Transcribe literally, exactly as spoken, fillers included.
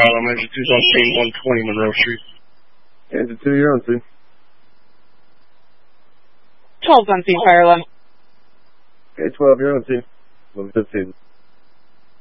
file. I'm engine two's on scene, one twenty Monroe Street. Engine two, you're on scene. twelve's on scene, fire alarm. Okay, twelve, you're on scene. eleven fifteen.